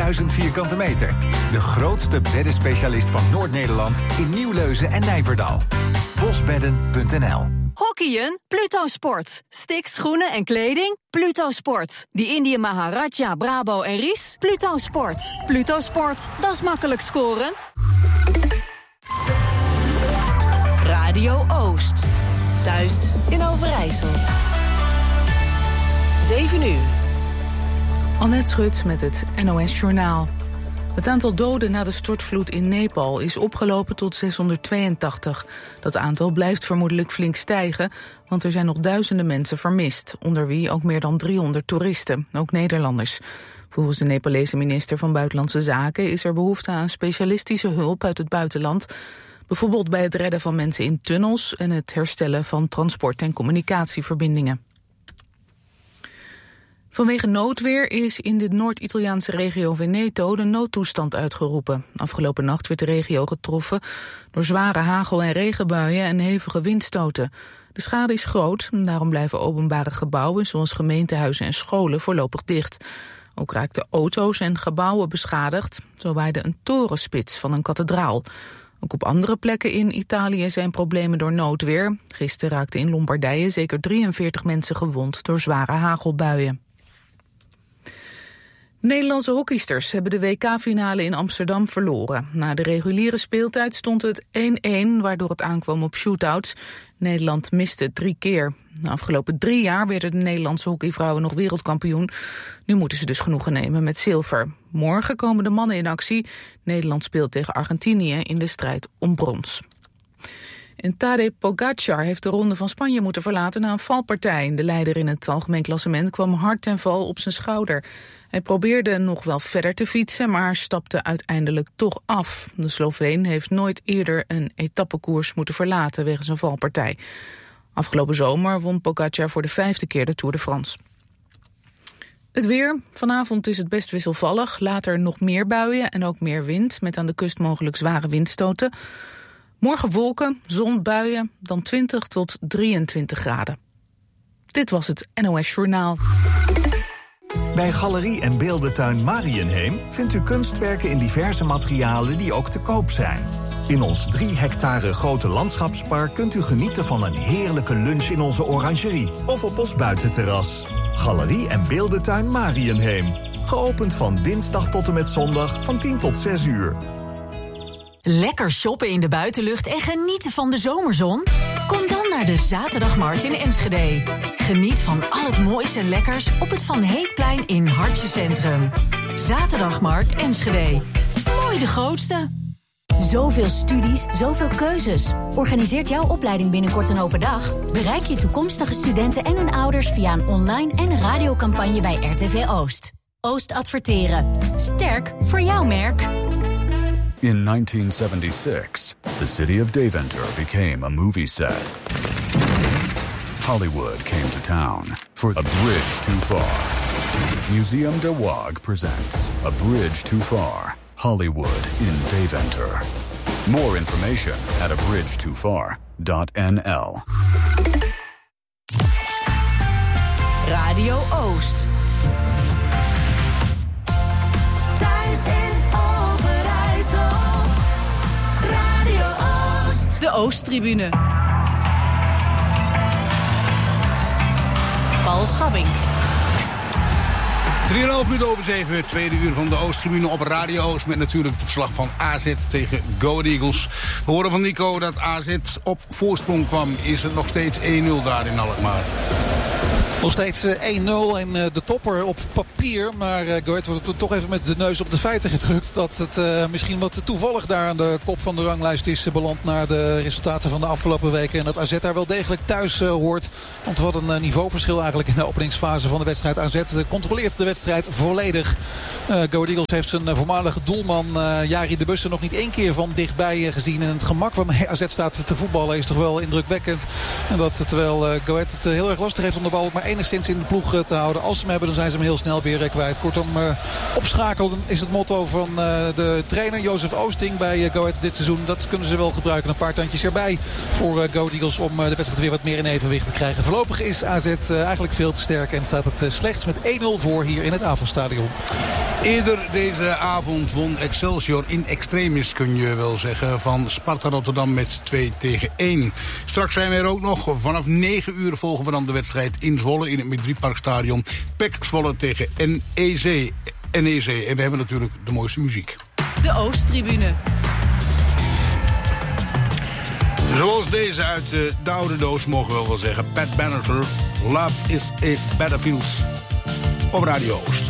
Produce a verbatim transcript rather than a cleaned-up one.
duizend vierkante meter. De grootste beddenspecialist van Noord-Nederland in Nieuwleuzen en Nijverdal. bosbedden punt n l. Hockeyen? Pluto Sport. Sticks, schoenen en kleding? Pluto Sport. Die Indië Maharaja, Brabo en Ries? Pluto Sport. Pluto Sport, dat is makkelijk scoren. Radio Oost. Thuis in Overijssel. zeven uur. Annette Schut met het N O S Journaal. Het aantal doden na de stortvloed in Nepal is opgelopen tot zeshonderdtweeëntachtig. Dat aantal blijft vermoedelijk flink stijgen, want er zijn nog duizenden mensen vermist, onder wie ook meer dan driehonderd toeristen, ook Nederlanders. Volgens de Nepalese minister van Buitenlandse Zaken is er behoefte aan specialistische hulp uit het buitenland, bijvoorbeeld bij het redden van mensen in tunnels en het herstellen van transport- en communicatieverbindingen. Vanwege noodweer is in de Noord-Italiaanse regio Veneto de noodtoestand uitgeroepen. Afgelopen nacht werd de regio getroffen door zware hagel- en regenbuien en hevige windstoten. De schade is groot, daarom blijven openbare gebouwen zoals gemeentehuizen en scholen voorlopig dicht. Ook raakten auto's en gebouwen beschadigd. Zo waaide een torenspits van een kathedraal. Ook op andere plekken in Italië zijn problemen door noodweer. Gisteren raakten in Lombardije zeker drieënveertig mensen gewond door zware hagelbuien. Nederlandse hockeysters hebben de W K-finale in Amsterdam verloren. Na de reguliere speeltijd stond het één-één, waardoor het aankwam op shootouts. Nederland miste drie keer. De afgelopen drie jaar werden de Nederlandse hockeyvrouwen nog wereldkampioen. Nu moeten ze dus genoegen nemen met zilver. Morgen komen de mannen in actie. Nederland speelt tegen Argentinië in de strijd om brons. En Tadej Pogacar heeft de Ronde van Spanje moeten verlaten na een valpartij. De leider in het algemeen klassement kwam hard ten val op zijn schouder. Hij probeerde nog wel verder te fietsen, maar stapte uiteindelijk toch af. De Sloveen heeft nooit eerder een etappekoers moeten verlaten wegens een valpartij. Afgelopen zomer won Pogacar voor de vijfde keer de Tour de France. Het weer. Vanavond is het best wisselvallig. Later nog meer buien en ook meer wind, met aan de kust mogelijk zware windstoten. Morgen wolken, zon, buien, dan twintig tot drieëntwintig graden. Dit was het N O S Journaal. Bij Galerie en Beeldentuin Mariënheem vindt u kunstwerken in diverse materialen die ook te koop zijn. In ons drie hectare grote landschapspark kunt u genieten van een heerlijke lunch in onze orangerie of op ons buitenterras. Galerie en Beeldentuin Mariënheem. Geopend van dinsdag tot en met zondag van tien tot zes uur. Lekker shoppen in de buitenlucht en genieten van de zomerzon? Kom dan naar de Zaterdagmarkt in Enschede. Geniet van al het moois en lekkers op het Van Heekplein in Hartje Centrum. Zaterdagmarkt Enschede. Mooi de grootste. Zoveel studies, zoveel keuzes. Organiseert jouw opleiding binnenkort een open dag? Bereik je toekomstige studenten en hun ouders via een online en radiocampagne bij R T V Oost. Oost adverteren. Sterk voor jouw merk. In nineteen seventy-six, the city of Deventer became a movie set. Hollywood came to town for A Bridge Too Far. Museum de Waag presents A Bridge Too Far, Hollywood in Deventer. More information at a bridge too far dot n l. Radio Oost. Thuis in Overijssel. Radio Oost. De Oosttribune. Paul Schabbing. drieënhalf minuten over zeven, het tweede uur van de Oosttribune op Radio Oost. Met natuurlijk het verslag van A Z tegen Go Ahead Eagles. We horen van Nico dat A Z op voorsprong kwam. Is het nog steeds één nul daar in Alkmaar? Nog steeds één nul en de topper op papier. Maar Go Ahead wordt toch even met de neus op de feiten gedrukt. Dat het uh, misschien wat toevallig daar aan de kop van de ranglijst is beland naar de resultaten van de afgelopen weken. En dat A Z daar wel degelijk thuis uh, hoort. Want wat een uh, niveauverschil eigenlijk in de openingsfase van de wedstrijd. A Z uh, controleert de wedstrijd volledig. Uh, Go Ahead Eagles heeft zijn uh, voormalige doelman uh, Jari de Bussen nog niet één keer van dichtbij uh, gezien. En het gemak waarmee A Z staat te voetballen is toch wel indrukwekkend. En dat terwijl uh, Go Ahead het uh, heel erg lastig heeft om de bal ook maar enigszins in de ploeg uh, te houden. Als ze hem hebben, dan zijn ze hem heel snel weer uh, kwijt. Kortom, uh, opschakelen is het motto van uh, de trainer Jozef Oosting bij uh, Go Ahead dit seizoen. Dat kunnen ze wel gebruiken. Een paar tandjes erbij voor uh, Go Ahead Eagles om uh, de wedstrijd weer wat meer in evenwicht te krijgen. Voorlopig is A Z uh, eigenlijk veel te sterk en staat het uh, slechts met één nul voor hier in het Avondstadion. Eerder deze avond won Excelsior in extremis, kun je wel zeggen, van Sparta Rotterdam met twee tegen één. Straks zijn we er ook nog. Vanaf negen uur volgen we dan de wedstrijd in Zwolle in het Midrieparkstadion. P E C Zwolle tegen N E C. N E C. En we hebben natuurlijk de mooiste muziek. De Oosttribune. Zoals deze uit uh, de oude doos, mogen we wel zeggen. Pat Benatar, Love is a Battlefield. Op Radio Oost.